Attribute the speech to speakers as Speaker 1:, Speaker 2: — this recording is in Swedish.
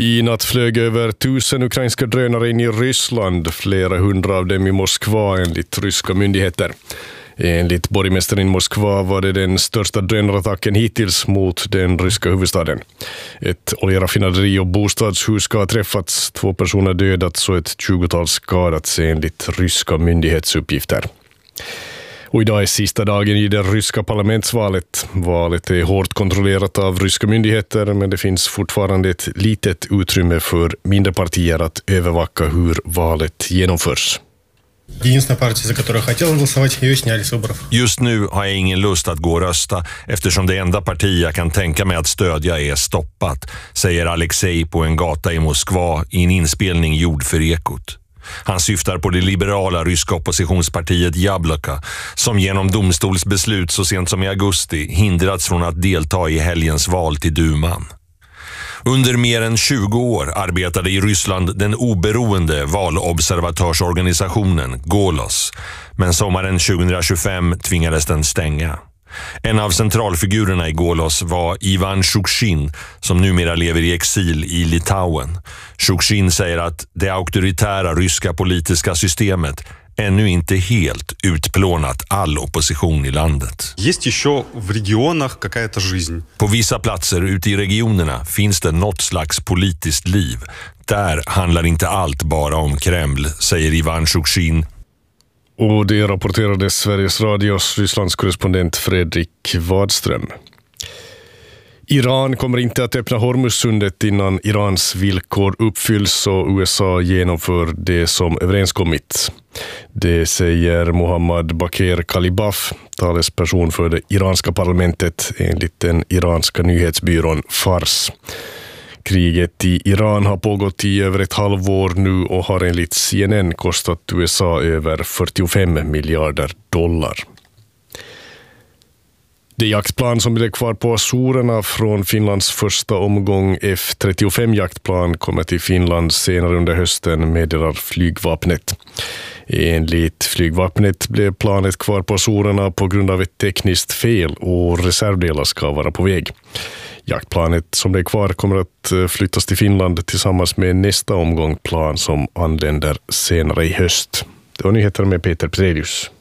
Speaker 1: I natt flög över 1000 ukrainska drönare in i Ryssland, flera hundra av dem i Moskva enligt ryska myndigheter. Enligt borgmästaren i Moskva var det den största drönarattacken hittills mot den ryska huvudstaden. Ett oljeraffinaderi och bostadshus ska ha träffats, 2 personer dödats och ett 20-tal skadats enligt ryska myndighetsuppgifter. Och idag är sista dagen i det ryska parlamentsvalet. Valet är hårt kontrollerat av ryska myndigheter, men det finns fortfarande ett litet utrymme för mindre partier att övervaka hur valet genomförs.
Speaker 2: Just nu har jag ingen lust att gå och rösta eftersom det enda parti jag kan tänka mig att stödja är stoppat, säger Alexej på en gata i Moskva i en inspelning gjord för Ekot. Han syftar på det liberala ryska oppositionspartiet Jabloko som genom domstolsbeslut så sent som i augusti hindrats från att delta i helgens val till duman. Under mer än 20 år arbetade i Ryssland den oberoende valobservatörsorganisationen Golos, men sommaren 2025 tvingades den stänga. En av centralfigurerna i Golos var Ivan Shchukin som numera lever i exil i Litauen. Shchukin säger att det auktoritära ryska politiska systemet ännu inte helt utplånat all opposition i landet. På vissa platser ute i regionerna finns det något slags politiskt liv. Där handlar inte allt bara om Kreml, säger Ivan Shchukin.
Speaker 1: Och det rapporterade Sveriges Radios Rysslandskorrespondent Fredrik Wadström. Iran kommer inte att öppna Hormuzsundet innan Irans villkor uppfylls och USA genomför det som överenskommit. Det säger Mohammad Bakir Kalibaf, talesperson för det iranska parlamentet enligt den iranska nyhetsbyrån Fars. Kriget i Iran har pågått i över ett halvår nu och har enligt CNN kostat USA över 45 miljarder dollar. Det jaktplan som blev kvar på Azorerna från Finlands första omgång F-35-jaktplan kommer till Finland senare under hösten, meddelar flygvapnet. Enligt flygvapnet blev planet kvar på Azorerna på grund av ett tekniskt fel och reservdelar ska vara på väg. Jaktplanet som blev kvar kommer att flyttas till Finland tillsammans med nästa omgång plan som anländer senare i höst. Det var nyheter med Peter Predius.